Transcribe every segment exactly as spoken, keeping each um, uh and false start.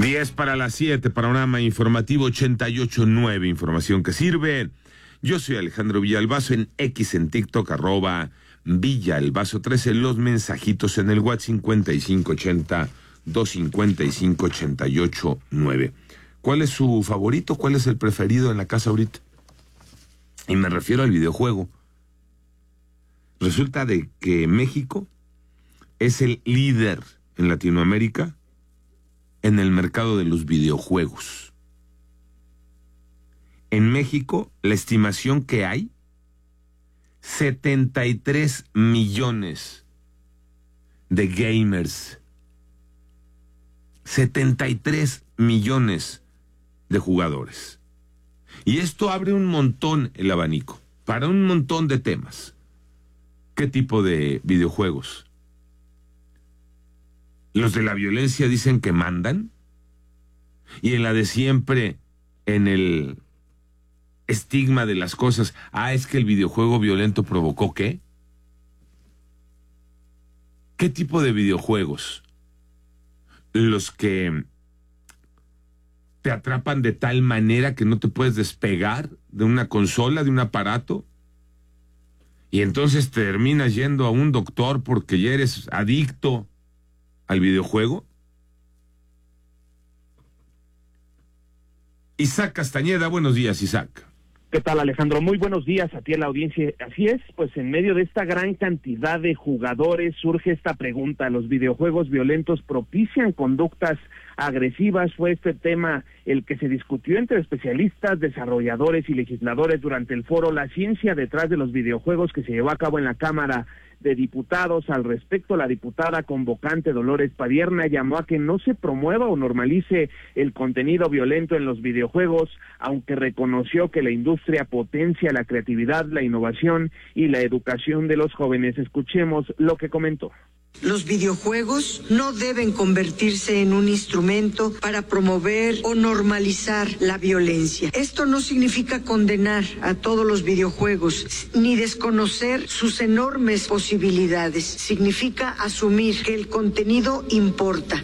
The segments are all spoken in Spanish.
diez para las siete, panorama informativo ochenta y ocho punto nueve, información que sirve. Yo soy Alejandro Villalbazo, en X, en TikTok, arroba Villalbazo trece, los mensajitos en el WhatsApp cincuenta y cinco ochenta, doscientos cincuenta y cinco, ochenta y ocho nueve. ¿Cuál es su favorito? ¿Cuál es el preferido en la casa ahorita? Y me refiero al videojuego. Resulta de que México es el líder en Latinoamérica en el mercado de los videojuegos. En México, la estimación que hay, setenta y tres millones de gamers. setenta y tres millones de jugadores. Y esto abre un montón el abanico, para un montón de temas. ¿Qué tipo de videojuegos? Los de la violencia dicen que mandan, y en la de siempre, en el estigma de las cosas, ah, es que el videojuego violento provocó ¿qué? ¿Qué tipo de videojuegos? Los que te atrapan de tal manera que no te puedes despegar de una consola, de un aparato, y entonces terminas yendo a un doctor porque ya eres adicto al videojuego. Isaac Castañeda, buenos días, Isaac. ¿Qué tal, Alejandro? Muy buenos días a ti, a la audiencia. Así es, pues en medio de esta gran cantidad de jugadores surge esta pregunta: ¿los videojuegos violentos propician conductas agresivas? Fue este tema el que se discutió entre especialistas, desarrolladores y legisladores durante el foro La ciencia detrás de los videojuegos, que se llevó a cabo en la Cámara de Diputados. Al respecto, la diputada convocante Dolores Padierna llamó a que no se promueva o normalice el contenido violento en los videojuegos, aunque reconoció que la industria potencia la creatividad, la innovación y la educación de los jóvenes. Escuchemos lo que comentó. Los videojuegos no deben convertirse en un instrumento para promover o normalizar la violencia. Esto no significa condenar a todos los videojuegos ni desconocer sus enormes posibilidades. Significa asumir que el contenido importa.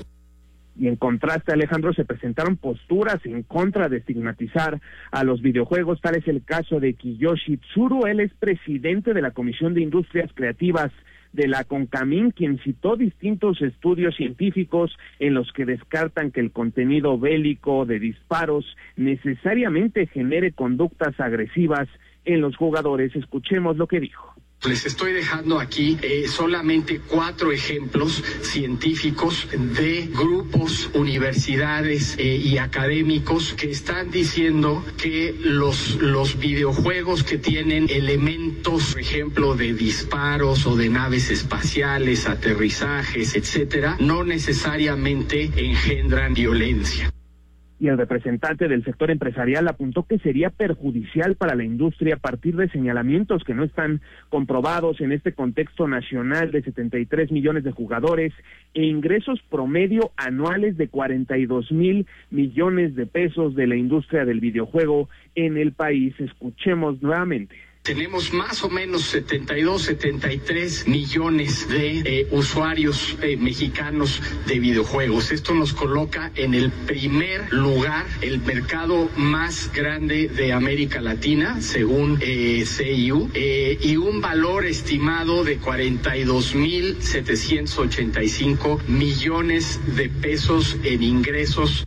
Y en contraste, Alejandro, se presentaron posturas en contra de estigmatizar a los videojuegos. Tal es el caso de Kiyoshi Tsuru. Él es presidente de la Comisión de Industrias Creativas de la CONCAMIN, quien citó distintos estudios científicos en los que descartan que el contenido bélico de disparos necesariamente genere conductas agresivas en los jugadores. Escuchemos lo que dijo. Les estoy dejando aquí eh, solamente cuatro ejemplos científicos de grupos, universidades eh, y académicos que están diciendo que los, los videojuegos que tienen elementos, por ejemplo, de disparos o de naves espaciales, aterrizajes, etcétera, no necesariamente engendran violencia. Y el representante del sector empresarial apuntó que sería perjudicial para la industria a partir de señalamientos que no están comprobados en este contexto nacional de setenta y tres millones de jugadores e ingresos promedio anuales de cuarenta y dos mil millones de pesos de la industria del videojuego en el país. Escuchemos nuevamente. Tenemos más o menos setenta y dos, setenta y tres millones de eh, usuarios eh, mexicanos de videojuegos. Esto nos coloca en el primer lugar, el mercado más grande de América Latina, según eh, C I U, eh, y un valor estimado de cuarenta y dos mil setecientos ochenta y cinco millones de pesos en ingresos.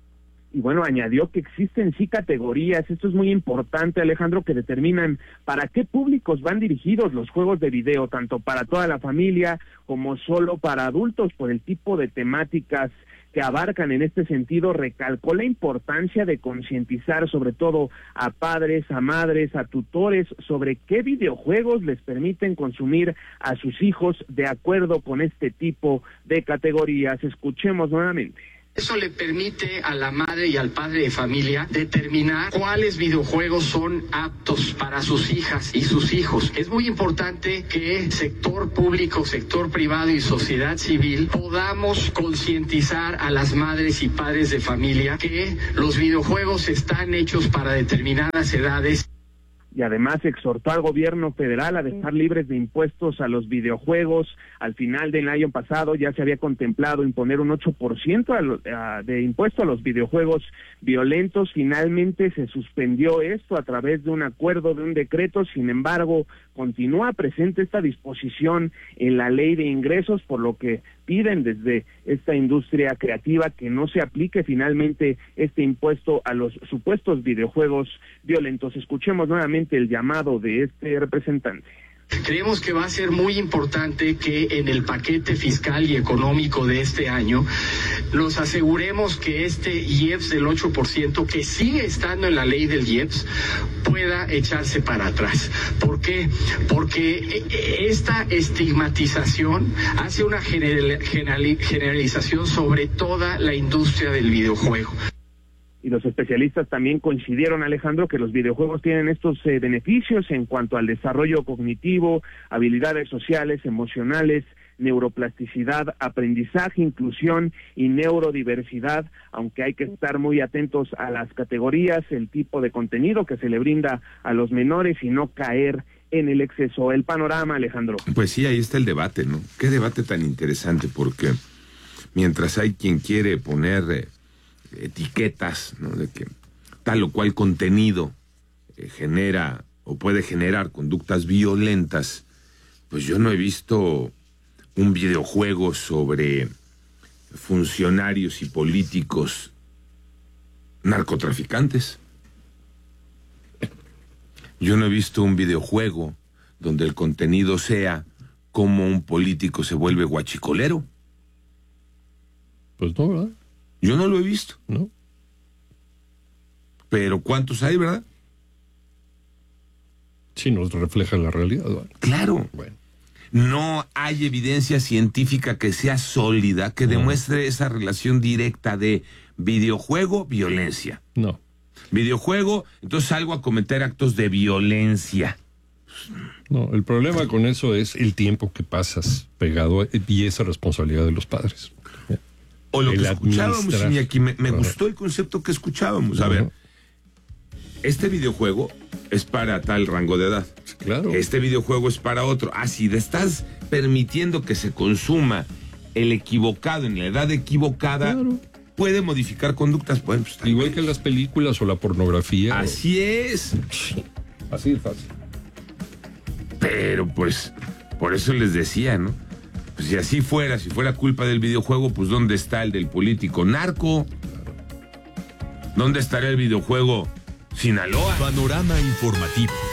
Y bueno, añadió que existen sí categorías, esto es muy importante, Alejandro, que determinan para qué públicos van dirigidos los juegos de video, tanto para toda la familia como solo para adultos, por el tipo de temáticas que abarcan. En este sentido, recalcó la importancia de concientizar sobre todo a padres, a madres, a tutores sobre qué videojuegos les permiten consumir a sus hijos de acuerdo con este tipo de categorías. Escuchemos nuevamente. Eso le permite a la madre y al padre de familia determinar cuáles videojuegos son aptos para sus hijas y sus hijos. Es muy importante que sector público, sector privado y sociedad civil podamos concientizar a las madres y padres de familia que los videojuegos están hechos para determinadas edades. y además exhortó al gobierno federal a dejar libres de impuestos a los videojuegos. Al final del año pasado ya se había contemplado imponer un ocho por ciento a lo, a, de impuesto a los videojuegos violentos. Finalmente se suspendió esto a través de un acuerdo, de un decreto. Sin embargo, continúa presente esta disposición en la ley de ingresos, por lo que piden desde esta industria creativa que no se aplique finalmente este impuesto a los supuestos videojuegos violentos. Escuchemos nuevamente el llamado de este representante. Creemos que va a ser muy importante que en el paquete fiscal y económico de este año nos aseguremos que este I E P S del ocho por ciento, que sigue estando en la ley del I E P S, pueda echarse para atrás. ¿Por qué? Porque esta estigmatización hace una generalización sobre toda la industria del videojuego. Y los especialistas también coincidieron, Alejandro, que los videojuegos tienen estos eh, beneficios en cuanto al desarrollo cognitivo, habilidades sociales, emocionales, neuroplasticidad, aprendizaje, inclusión y neurodiversidad, aunque hay que estar muy atentos a las categorías, el tipo de contenido que se le brinda a los menores y no caer en el exceso. El panorama, Alejandro. Pues sí, ahí está el debate, ¿no? Qué debate tan interesante, porque mientras hay quien quiere poner eh, etiquetas, ¿no?, de que tal o cual contenido eh, genera o puede generar conductas violentas, pues yo no he visto un videojuego sobre funcionarios y políticos narcotraficantes. Yo no he visto un videojuego donde el contenido sea cómo un político se vuelve guachicolero. Pues no, ¿verdad? Yo no lo he visto. No. Pero ¿cuántos hay, verdad? Sí, nos refleja la realidad, ¿verdad? Claro. Bueno. No hay evidencia científica que sea sólida, que demuestre no. esa relación directa de videojuego-violencia. No. Videojuego, entonces salgo a cometer actos de violencia. No, el problema con eso es el tiempo que pasas pegado y esa responsabilidad de los padres. O lo el que escuchábamos, y aquí me, me gustó el concepto que escuchábamos. A ver, este videojuego es para tal rango de edad. Claro. Este videojuego es para otro. Ah, si estás permitiendo que se consuma el equivocado en la edad equivocada, claro, puede modificar conductas. Bueno, pues, igual que las películas o la pornografía. Así o... es. Así es fácil. Pero pues, por eso les decía, ¿no? Pues si así fuera, si fuera culpa del videojuego, pues ¿dónde está el del político narco? ¿Dónde estaría el videojuego Sinaloa? Panorama informativo.